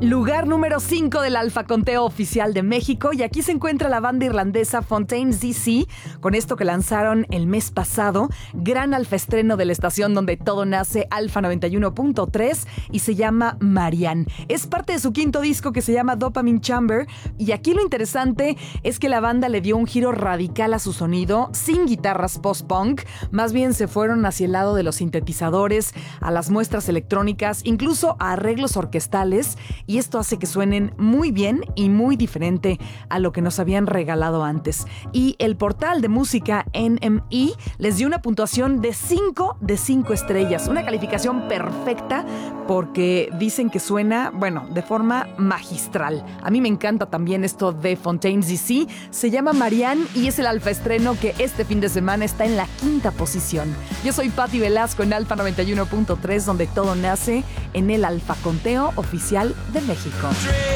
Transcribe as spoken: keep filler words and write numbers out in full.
Lugar número cinco del Alfa Conteo Oficial de México, y aquí se encuentra la banda irlandesa Fontaines D C con esto que lanzaron el mes pasado, gran alfa estreno de la estación donde todo nace, Alfa noventa y uno punto tres, y se llama Marianne. Es parte de su quinto disco que se llama Dopamine Chamber, y aquí lo interesante es que la banda le dio un giro radical a su sonido, sin guitarras post-punk, más bien se fueron hacia el lado de los sintetizadores, a las muestras electrónicas, incluso a arreglos orquestales, y esto hace que suenen muy bien y muy diferente a lo que nos habían regalado antes. Y el portal de música N M E les dio una puntuación de cinco de cinco estrellas, una calificación perfecta porque dicen que suena, bueno, de forma magistral. A mí me encanta también esto de Fontaines D C, se llama Marianne y es el alfa estreno que este fin de semana está en la quinta posición. Yo soy Patti Velasco en Alfa noventa y uno punto tres, donde todo nace, en el Alfa Conteo Oficial de México.